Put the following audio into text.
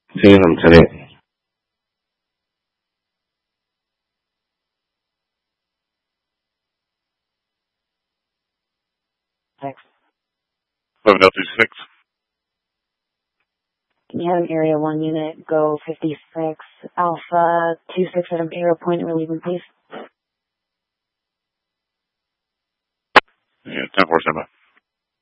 Sí, I'm today. Thanks. Philadelphia 6. Can you have an Area 1 unit go 56 Alpha 26 at Imperial Point relieving, please? Yeah, 10-4 standby.